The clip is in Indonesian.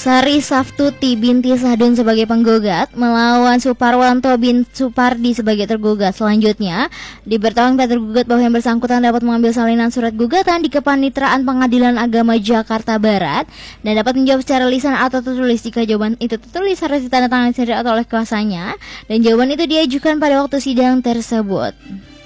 Sari Saftuti binti Sahdun sebagai penggugat melawan Suparwanto bin Supardi sebagai tergugat. Selanjutnya, diberitahukan pada tergugat bahwa yang bersangkutan dapat mengambil salinan surat gugatan di Kepanitraan Pengadilan Agama Jakarta Barat dan dapat menjawab secara lisan atau tertulis. Jika jawaban itu tertulis harus ditandatangani sendiri atau oleh kuasanya dan jawaban itu diajukan pada waktu sidang tersebut.